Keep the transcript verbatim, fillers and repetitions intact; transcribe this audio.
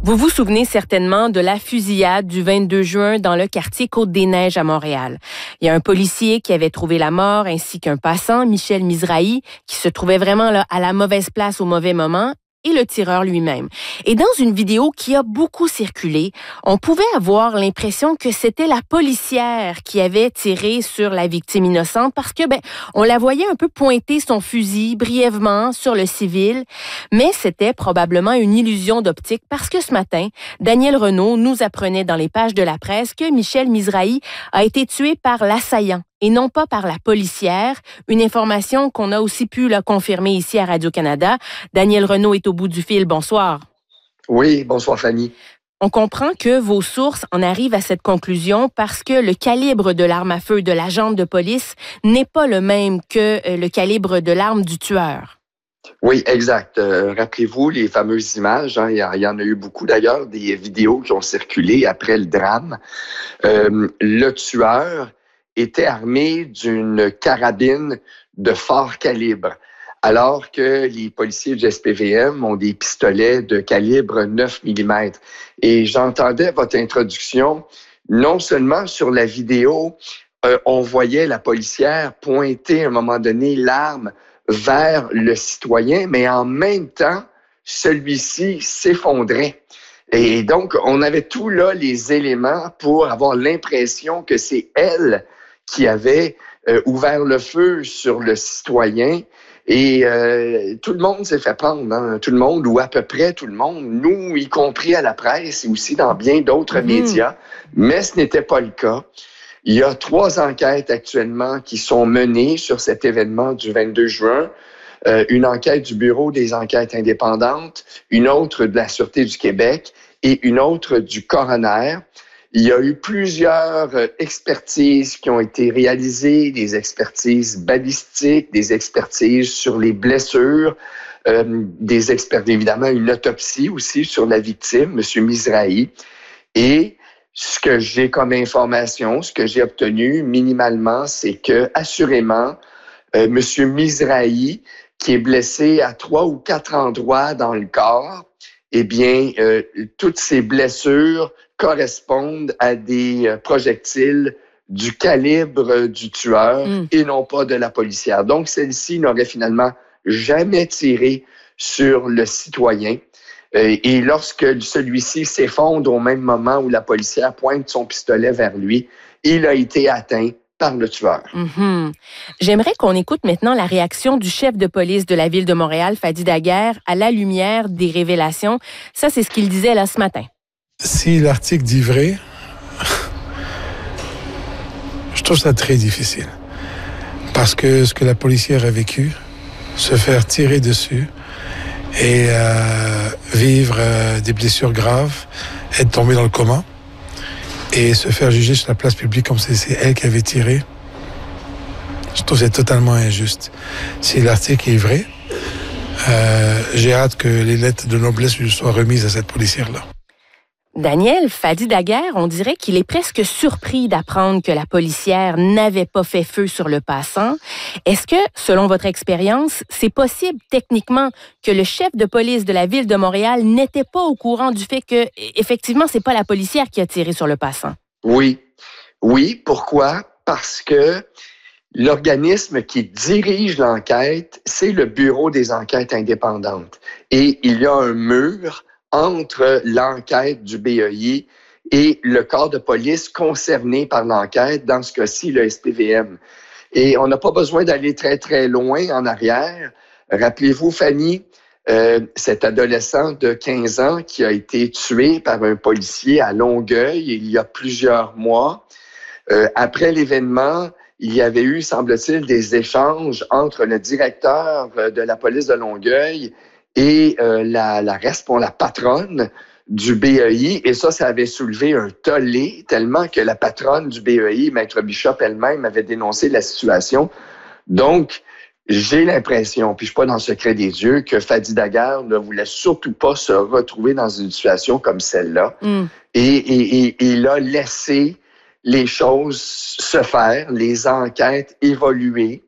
Vous vous souvenez certainement de la fusillade du vingt-deux juin dans le quartier Côte-des-Neiges à Montréal. Il y a un policier qui avait trouvé la mort ainsi qu'un passant, Michel Mizrahi, qui se trouvait vraiment là à la mauvaise place au mauvais moment, et le tireur lui-même. Et dans une vidéo qui a beaucoup circulé, on pouvait avoir l'impression que c'était la policière qui avait tiré sur la victime innocente parce que, ben, on la voyait un peu pointer son fusil brièvement sur le civil, mais c'était probablement une illusion d'optique parce que ce matin, Daniel Renaud nous apprenait dans les pages de la presse que Michel Mizrahi a été tué par l'assaillant et non pas par la policière. Une information qu'on a aussi pu la confirmer ici à Radio-Canada. Daniel Renaud est au bout du fil. Bonsoir. Oui, bonsoir Fanny. On comprend que vos sources en arrivent à cette conclusion parce que le calibre de l'arme à feu de l'agent de police n'est pas le même que le calibre de l'arme du tueur. Oui, exact. Euh, rappelez-vous les fameuses images, hein, il, y a, il y en a eu beaucoup d'ailleurs, des vidéos qui ont circulé après le drame. Euh, le tueur était armé d'une carabine de fort calibre, alors que les policiers du S P V M ont des pistolets de calibre neuf millimètres. Et j'entendais votre introduction, non seulement sur la vidéo, euh, on voyait la policière pointer à un moment donné l'arme vers le citoyen, mais en même temps, celui-ci s'effondrait. Et donc, on avait tout là les éléments pour avoir l'impression que c'est elle qui avait euh, ouvert le feu sur le citoyen. Et euh, tout le monde s'est fait prendre, hein? Tout le monde, ou à peu près tout le monde, nous, y compris à la presse et aussi dans bien d'autres mmh. médias, mais ce n'était pas le cas. Il y a trois enquêtes actuellement qui sont menées sur cet événement du vingt-deux juin. Euh, une enquête du Bureau des enquêtes indépendantes, une autre de la Sûreté du Québec et une autre du coroner. Il y a eu plusieurs expertises qui ont été réalisées, des expertises balistiques, des expertises sur les blessures, euh, des experts, évidemment une autopsie aussi sur la victime, M. Mizrahi. Et ce que j'ai comme information, ce que j'ai obtenu minimalement, c'est que assurément, euh, M. Mizrahi, qui est blessé à trois ou quatre endroits dans le corps, eh bien, euh, toutes ces blessures correspondent à des projectiles du calibre du tueur mmh. et non pas de la policière. Donc, celle-ci n'aurait finalement jamais tiré sur le citoyen. Et lorsque celui-ci s'effondre au même moment où la policière pointe son pistolet vers lui, il a été atteint par le tueur. Mm-hmm. J'aimerais qu'on écoute maintenant la réaction du chef de police de la Ville de Montréal, Fadi Daguerre, à la lumière des révélations. Ça, c'est ce qu'il disait là ce matin. Si l'article dit vrai, je trouve ça très difficile. Parce que ce que la policière a vécu, se faire tirer dessus et euh, vivre euh, des blessures graves, être tombé dans le coma et se faire juger sur la place publique comme si c'est elle qui avait tiré, je trouve que c'est totalement injuste. Si l'article est vrai, euh, j'ai hâte que les lettres de noblesse lui soient remises à cette policière-là. Daniel, Fadi Daguerre, on dirait qu'il est presque surpris d'apprendre que la policière n'avait pas fait feu sur le passant. Est-ce que, selon votre expérience, c'est possible techniquement que le chef de police de la Ville de Montréal n'était pas au courant du fait que, effectivement, c'est pas la policière qui a tiré sur le passant? Oui. Oui. Pourquoi? Parce que l'organisme qui dirige l'enquête, c'est le Bureau des enquêtes indépendantes. Et il y a un mur entre l'enquête du B E I et le corps de police concerné par l'enquête, dans ce cas-ci, le S P V M. Et on n'a pas besoin d'aller très, très loin en arrière. Rappelez-vous, Fanny, euh, cet adolescent de quinze ans qui a été tué par un policier à Longueuil il y a plusieurs mois. Euh, après l'événement, il y avait eu, semble-t-il, des échanges entre le directeur de la police de Longueuil et euh, la, la, respon- la patronne du B E I. Et ça, ça avait soulevé un tollé tellement que la patronne du B E I, Maître Bishop elle-même, avait dénoncé la situation. Donc, j'ai l'impression, puis je suis pas dans le secret des dieux, que Fadi Daguerre ne voulait surtout pas se retrouver dans une situation comme celle-là. Mm. Et, et, et, et il a laissé les choses se faire, les enquêtes évoluer.